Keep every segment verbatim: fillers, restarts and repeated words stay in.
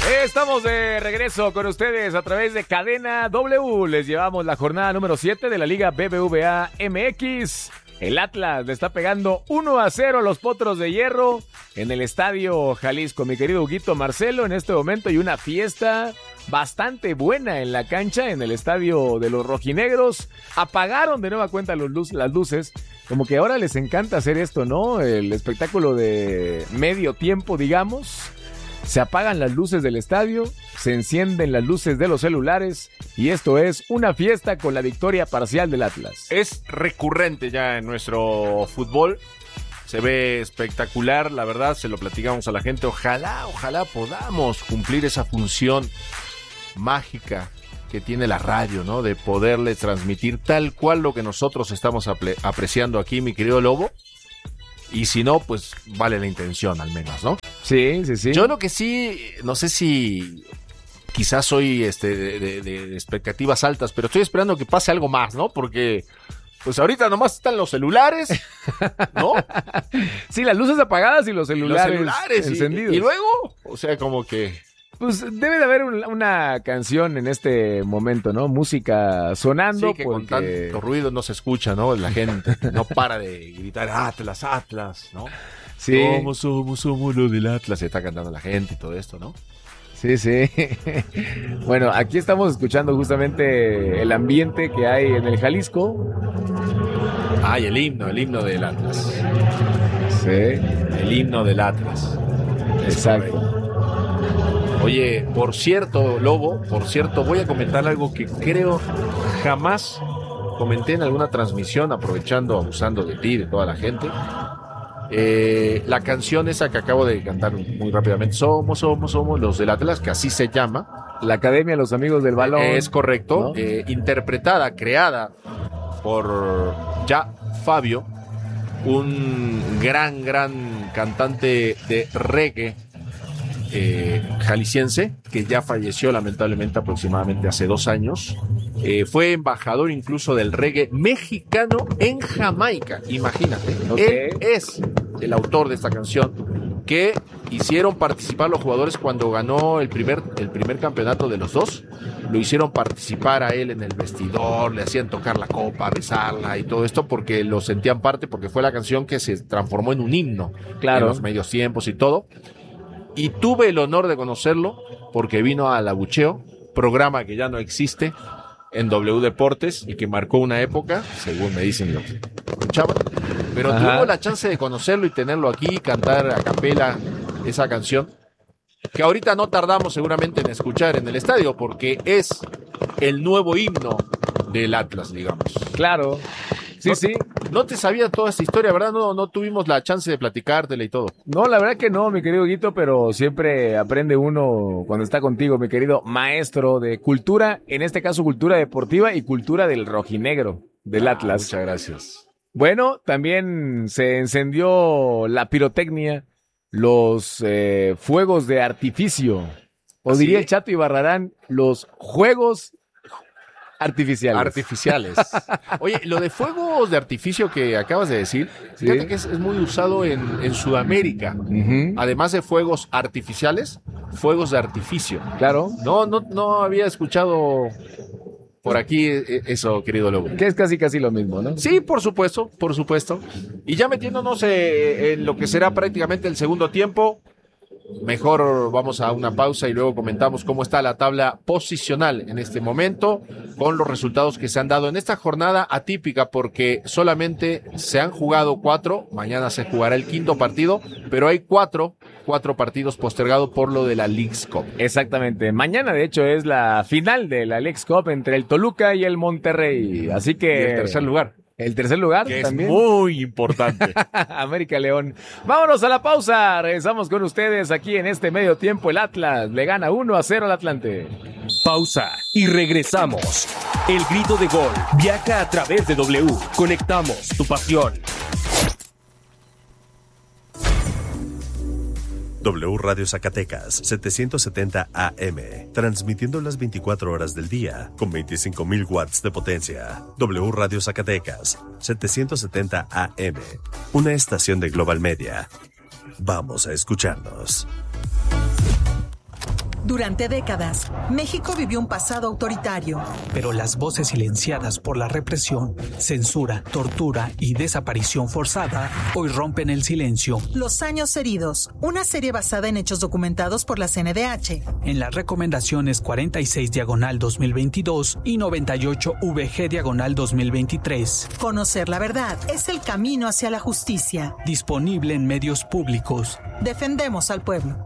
Estamos de regreso con ustedes a través de Cadena W. Les llevamos la jornada número siete de la Liga B B V A M X. El Atlas le está pegando uno a cero a los Potros de Hierro en el Estadio Jalisco. Mi querido Huguito Marcelo, en este momento hay una fiesta bastante buena en la cancha, en el Estadio de los Rojinegros. Apagaron de nueva cuenta los luz, las luces. Como que ahora les encanta hacer esto, ¿no? El espectáculo de medio tiempo, digamos. Se apagan las luces del estadio, se encienden las luces de los celulares y esto es una fiesta con la victoria parcial del Atlas. Es recurrente ya en nuestro fútbol, se ve espectacular, la verdad, se lo platicamos a la gente. Ojalá, ojalá podamos cumplir esa función mágica que tiene la radio, ¿no? De poderle transmitir tal cual lo que nosotros estamos apre- apreciando aquí, mi querido Lobo. Y si no, pues vale la intención al menos, ¿no? Sí, sí, sí. Yo lo que sí, no sé si quizás soy este, de, de, de expectativas altas, pero estoy esperando que pase algo más, ¿no? Porque pues ahorita nomás están los celulares, ¿no? Sí, las luces apagadas y los celulares, los celulares encendidos. Y, y luego, o sea, como que... Pues debe de haber un, una canción en este momento, ¿no? Música sonando. Sí, que porque... con tanto ruido no se escucha, ¿no? La gente no para de gritar Atlas, Atlas, ¿no? Sí. Somos, somos, somos lo del Atlas. Se está cantando la gente y todo esto, ¿no? Sí, sí. Bueno, aquí estamos escuchando justamente el ambiente que hay en el Jalisco. Ay, el himno, el himno del Atlas. Sí. El himno del Atlas. Exacto. Oye, por cierto, Lobo, por cierto, voy a comentar algo que creo jamás comenté en alguna transmisión, aprovechando, abusando de ti, de toda la gente. Eh, la canción esa que acabo de cantar muy rápidamente, Somos, somos, somos los del Atlas, que así se llama. La Academia de los Amigos del Balón. Es correcto, ¿no? eh, interpretada, creada por Ya Fabio, un gran, gran cantante de reggae eh, jalisciense, que ya falleció lamentablemente aproximadamente hace dos años. Eh, fue embajador incluso del reggae mexicano en Jamaica, imagínate. Okay. Él es el autor de esta canción que hicieron participar los jugadores cuando ganó el primer, el primer campeonato de los dos. Lo hicieron participar a él en el vestidor, le hacían tocar la copa, besarla y todo esto porque lo sentían parte, porque fue la canción que se transformó en un himno, claro, en los medios tiempos y todo. Y tuve el honor de conocerlo porque vino al Abucheo, programa que ya no existe en W Deportes y que marcó una época, según me dicen los que escuchaban, pero Ajá. tuvo la chance de conocerlo y tenerlo aquí, cantar a capela esa canción, que ahorita no tardamos seguramente en escuchar en el estadio, porque es el nuevo himno del Atlas, digamos. Claro. Sí, no, sí. No te sabía toda esta historia, ¿verdad? No, no tuvimos la chance de platicártela y todo. No, la verdad que no, mi querido Guito, pero siempre aprende uno cuando está contigo, mi querido maestro de cultura, en este caso cultura deportiva y cultura del rojinegro, del Ah, Atlas. Muchas gracias. Bueno, también se encendió la pirotecnia, los eh, fuegos de artificio, o ¿Ah, diría sí? el Chato Ibarrarán, los juegos artificiales. Artificiales. Oye, lo de fuegos de artificio que acabas de decir, Sí. fíjate que es, es muy usado en, en Sudamérica. Ujú, Además de fuegos artificiales, fuegos de artificio. claro, No, no, no había escuchado por aquí eh, eso, querido Lobo. que es casi casi lo mismo, ¿no? Sí, por supuesto, por supuesto. Y ya metiéndonos eh, en lo que será prácticamente el segundo tiempo, mejor vamos a una pausa y luego comentamos cómo está la tabla posicional en este momento con los resultados que se han dado en esta jornada atípica, porque solamente se han jugado cuatro, mañana se jugará el quinto partido, pero hay cuatro, cuatro partidos postergados por lo de la Leagues Cup. Exactamente. Mañana, de hecho, es la final de la Leagues Cup entre el Toluca y el Monterrey. Así que... Y el tercer lugar. El tercer lugar Que también. es muy importante. América León. Vámonos a la pausa. Regresamos con ustedes aquí en este medio tiempo. El Atlas le gana uno a cero al Atlante. Pausa y regresamos. El grito de gol viaja a través de W. Conectamos tu pasión. W Radio Zacatecas, setecientos setenta A M, transmitiendo las veinticuatro horas del día, con veinticinco mil watts de potencia. W Radio Zacatecas, setecientos setenta A M, una estación de Global Media. Vamos a escucharnos. Durante décadas, México vivió un pasado autoritario. Pero las voces silenciadas por la represión, censura, tortura y desaparición forzada hoy rompen el silencio. Los años heridos, una serie basada en hechos documentados por la C N D H. En las recomendaciones cuarenta y seis diagonal dos mil veintidós y noventa y ocho V G diagonal dos mil veintitrés. Conocer la verdad es el camino hacia la justicia. Disponible en medios públicos. Defendemos al pueblo.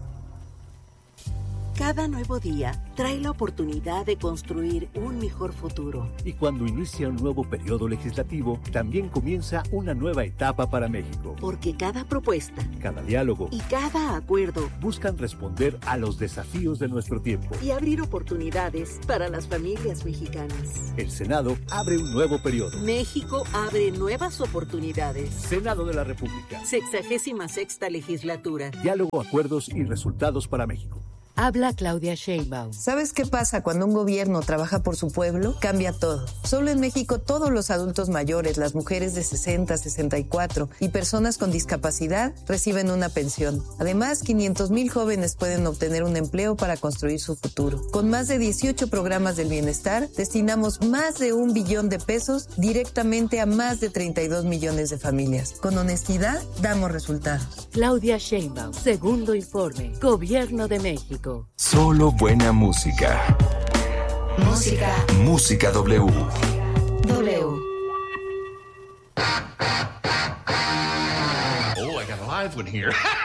Cada nuevo día trae la oportunidad de construir un mejor futuro. Y cuando inicia un nuevo periodo legislativo, también comienza una nueva etapa para México. Porque cada propuesta, cada diálogo y cada acuerdo buscan responder a los desafíos de nuestro tiempo y abrir oportunidades para las familias mexicanas. El Senado abre un nuevo periodo. México abre nuevas oportunidades. Senado de la República. Sexagésima sexta legislatura. Diálogo, acuerdos y resultados para México. Habla Claudia Sheinbaum. ¿Sabes qué pasa cuando un gobierno trabaja por su pueblo? Cambia todo. Solo en México todos los adultos mayores, las mujeres de sesenta, sesenta y cuatro y personas con discapacidad reciben una pensión. Además, quinientos mil jóvenes pueden obtener un empleo para construir su futuro. Con más de dieciocho programas del bienestar, destinamos más de un billón de pesos directamente a más de treinta y dos millones de familias. Con honestidad, damos resultados. Claudia Sheinbaum, segundo informe, Gobierno de México. Solo buena música. Música. Música W. W. Oh, I got a live one here.